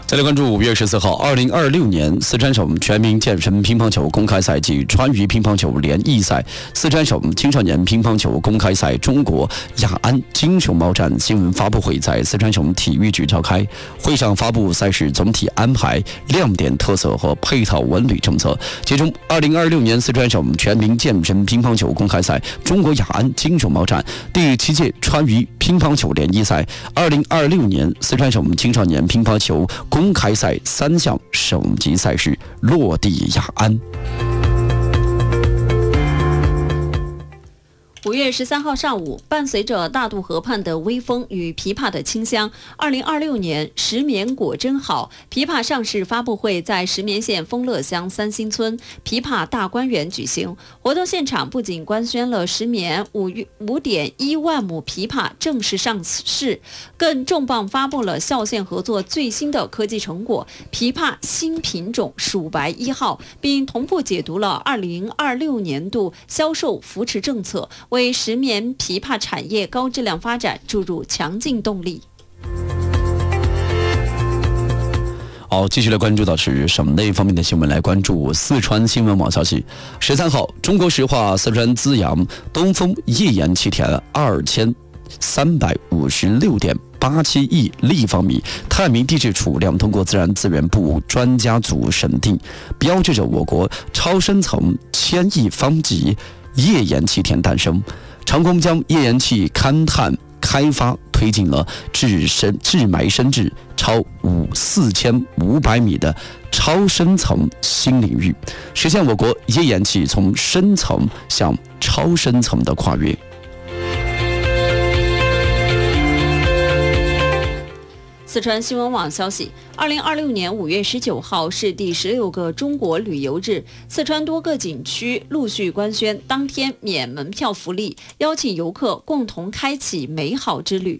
再来关注5月14号，2026年四川省全民健身乒乓球公开赛及川渝乒乓球联谊赛、四川省青少年乒乓球公开赛中国雅安金熊猫站新闻发布会在四川省体育局召开。会上发布赛事总体安排、亮点特色和配套文旅政策。其中，2026年四川省全民健身乒乓球公开赛中国雅安金熊猫站、第7届川渝乒乓球联谊赛、2026年四川省青少年乒乓球公开赛3项省级赛事落地雅安。 5月13号上午，伴随着大渡河畔的微风与枇杷的清香，2026年石棉果真好枇杷上市发布会在石棉县丰乐乡三星村枇杷大观园举行。活动现场不仅官宣了石棉5.1万亩枇杷正式上市，更重磅发布了校县合作最新的科技成果——枇杷新品种蜀白1号，并同步解读了2026年度销售扶持政策，为石棉枇杷产业高质量发展注入强劲动力。 好，继续来关注到是省内方面的新闻，来关注四川新闻网消息。13号，中国石化四川资阳东风页岩气田2356.87亿立方米探明地质储量通过自然资源部专家组审定，标志着我国超深层1000亿方级页岩气田诞生。成功将页岩气勘探开发推进了至埋深至超4500米的超深层新领域，实现我国页岩气从深层向超深层的跨越。 四川新闻网消息，2026年5月19号是第16个中国旅游日，四川多个景区陆续官宣当天免门票福利，邀请游客共同开启美好之旅。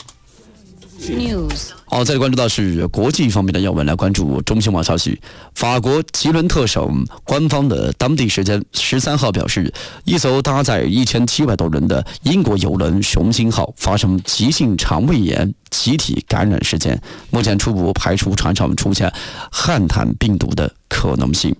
好，再来关注到是国际方面的要闻，来关注中新网消息。法国吉伦特省官方的当地时间13号表示，一艘搭载1700多人的英国邮轮雄心号发生急性肠胃炎集体感染事件，目前初步排除船上出现汉坦病毒的可能性。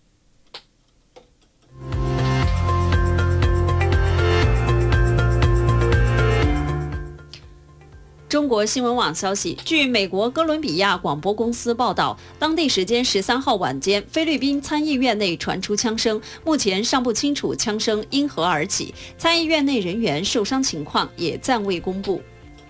中国新闻网消息，据美国哥伦比亚广播公司报道，当地时间13号晚间，菲律宾参议院内传出枪声，目前尚不清楚枪声因何而起，参议院内人员受伤情况也暂未公布。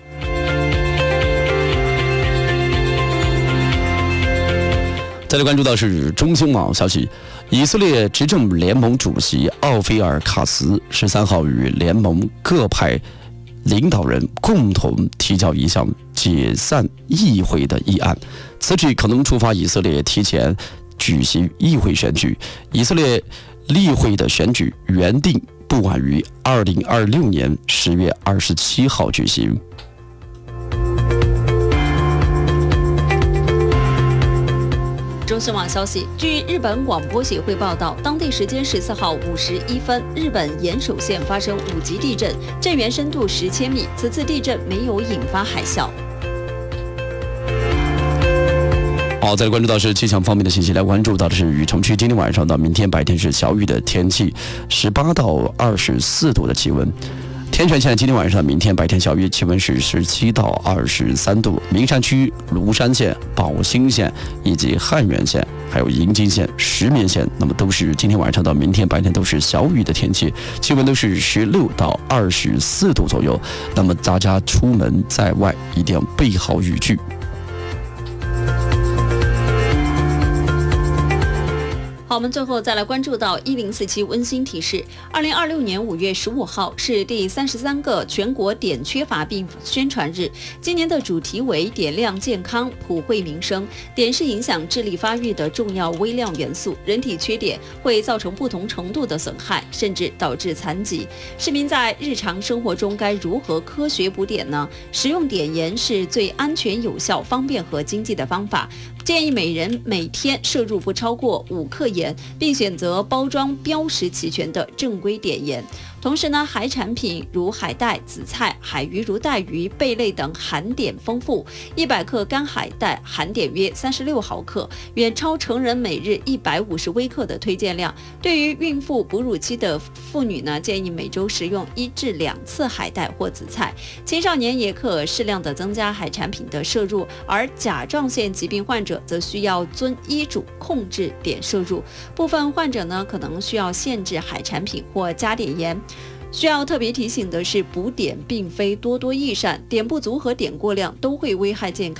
再来关注到是中新网消息，以色列执政联盟主席奥菲尔·卡斯13号与联盟各派领导人共同提交一项解散议会的议案，此举可能触发以色列提前举行议会选举。以色列立会的选举原定不晚于2026年10月27号举行。 中新网消息，据日本广播协会报道，当地时间14号51分，日本岩手县发生5级地震，震源深度10千米。此次地震没有引发海啸。 好，再来关注到是气象方面的信息，来关注到的是雨城区今天晚上到明天白天是小雨的天气，18到24度的气温。天全县今天晚上、明天白天小雨，气温是17到23度。名山区庐山县、宝兴县以及汉源县，还有营津县、石棉县，那么都是今天晚上到明天白天都是小雨的天气，气温都是16到24度左右。那么大家出门在外一定要备好雨具。 好，我们最后再来关注到1047温馨提示：2026年5月15号是第33个全国碘缺乏病宣传日。今年的主题为碘量健康，普惠民生。碘是影响智力发育的重要微量元素，人体缺碘会造成不同程度的损害，甚至导致残疾。市民在日常生活中该如何科学补碘呢？食用碘盐是最安全、有效、方便和经济的方法。建议每人每天摄入不超过5克盐，并选择包装标识齐全的正规碘盐。 同时呢，海产品如海带、紫菜、海鱼如带鱼、贝类等含碘丰富，100克干海带含碘约36毫克，远超成人每日150微克的推荐量。对于孕妇、哺乳期的妇女呢，建议每周食用1至2次海带或紫菜。青少年也可适量的增加海产品的摄入，而甲状腺疾病患者则需要遵医嘱控制碘摄入。部分患者呢，可能需要限制海产品或加碘盐。需要特别提醒的是，补碘并非多多益善，碘不足和碘过量都会危害健康。